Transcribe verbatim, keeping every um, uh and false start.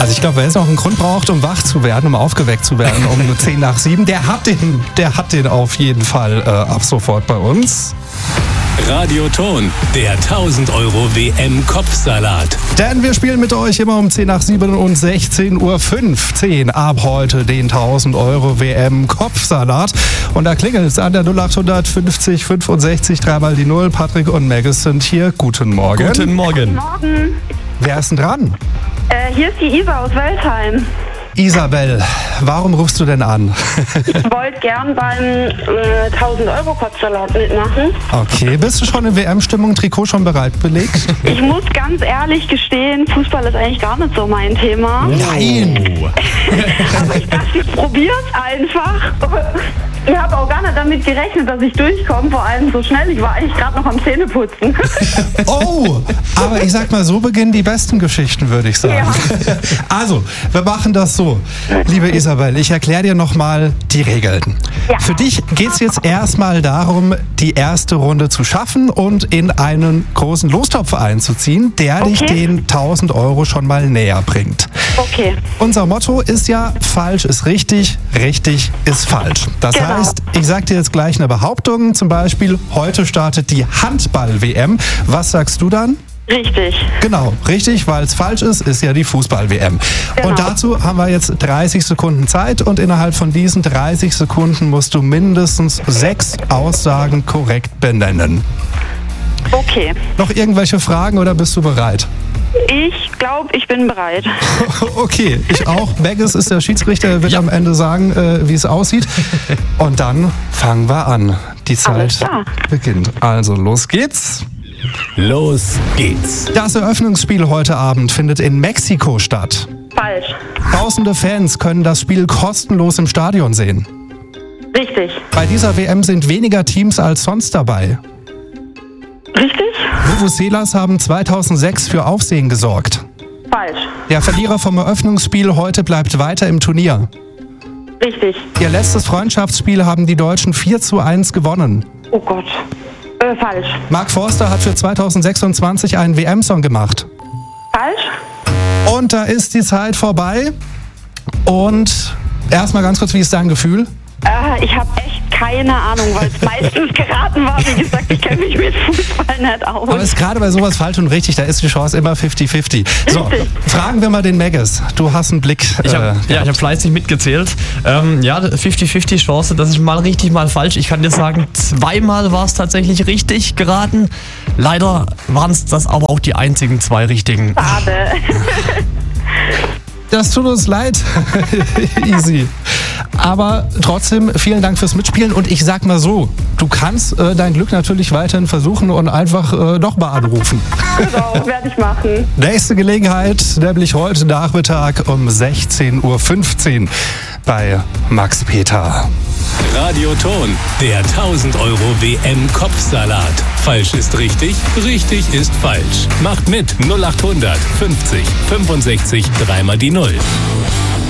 Also ich glaube, wer jetzt noch einen Grund braucht, um wach zu werden, um aufgeweckt zu werden, um zehn nach sieben, der hat den, der hat den auf jeden Fall äh, ab sofort bei uns. Radioton, der tausend Euro W M-Kopfsalat. Denn wir spielen mit euch immer um zehn nach sieben und sechzehn Uhr fünfzehn ab heute den tausend Euro W M-Kopfsalat. Und da klingelt es an der null acht fünfzig fünfundsechzig, dreimal die Null. Patrick und Maggis sind hier. Guten Morgen. Guten Morgen. Guten Morgen. Wer ist denn dran? Äh, hier ist die Isa aus Weltheim. Isabel, warum rufst du denn an? Ich wollte gern beim äh, tausend Euro Kopfsalat mitmachen. Okay, bist du schon in W M-Stimmung, Trikot schon bereit belegt? Ich muss ganz ehrlich gestehen, Fußball ist eigentlich gar nicht so mein Thema. Nein! Aber ich dachte, ich probier's einfach. Ich habe auch gar nicht damit gerechnet, dass ich durchkomme, vor allem so schnell. Ich war eigentlich gerade noch am Zähneputzen. Oh, aber ich sag mal, so beginnen die besten Geschichten, würde ich sagen. Ja. Also, wir machen das so. Liebe Isabel, ich erkläre dir nochmal die Regeln. Ja. Für dich geht es jetzt erstmal darum, die erste Runde zu schaffen und in einen großen Lostopf einzuziehen, der Okay. dich den tausend Euro schon mal näher bringt. Okay. Unser Motto ist ja, falsch ist richtig, richtig ist falsch. Das Genau. heißt, ich sage dir jetzt gleich eine Behauptung, zum Beispiel, heute startet die Handball-W M. Was sagst du dann? Richtig. Genau, richtig, weil es falsch ist, ist ja die Fußball-W M. Genau. Und dazu haben wir jetzt dreißig Sekunden Zeit und innerhalb von diesen dreißig Sekunden musst du mindestens sechs Aussagen korrekt benennen. Okay. Noch irgendwelche Fragen oder bist du bereit? Ich glaube, ich bin bereit. Okay, ich auch. Maggis ist der Schiedsrichter, er wird am Ende sagen, äh, wie es aussieht. Und dann fangen wir an. Die Alles Zeit klar. beginnt. Also, los geht's. Los geht's. Das Eröffnungsspiel heute Abend findet in Mexiko statt. Falsch. Tausende Fans können das Spiel kostenlos im Stadion sehen. Richtig. Bei dieser W M sind weniger Teams als sonst dabei. Richtig? Vuvuzelas haben zweitausendsechs für Aufsehen gesorgt. Falsch. Der Verlierer vom Eröffnungsspiel heute bleibt weiter im Turnier. Richtig. Ihr letztes Freundschaftsspiel haben die Deutschen vier zu eins gewonnen. Oh Gott. Äh, falsch. Mark Forster hat für zweitausendsechsundzwanzig einen W M-Song gemacht. Falsch? Und da ist die Zeit vorbei. Und erstmal ganz kurz, wie ist dein Gefühl? Äh, ich habe echt keine Ahnung, weil es meistens geraten war. Wie gesagt, ich kenne mich mit Fußball nicht aus. Aber es ist gerade bei sowas falsch und richtig, da ist die Chance immer fifty fifty. So, Richtig. fragen wir mal den Maggis. Du hast einen Blick. Ich habe äh, ja, ich hab fleißig mitgezählt. Ähm, ja, fifty fifty Chance, das ist mal richtig, mal falsch. Ich kann dir sagen, zweimal war es tatsächlich richtig geraten. Leider waren es das aber auch die einzigen zwei richtigen. Schade. Das tut uns leid. Easy. Aber trotzdem vielen Dank fürs Mitspielen und ich sag mal so, du kannst äh, dein Glück natürlich weiterhin versuchen und einfach äh, doch mal anrufen. Genau, werde ich machen. Nächste Gelegenheit, nämlich heute Nachmittag um sechzehn Uhr fünfzehn bei Max Peter. Radioton, der tausend Euro W M-Kopfsalat. Falsch ist richtig, richtig ist falsch. Macht mit null acht fünfzig fünfundsechzig, dreimal die Null.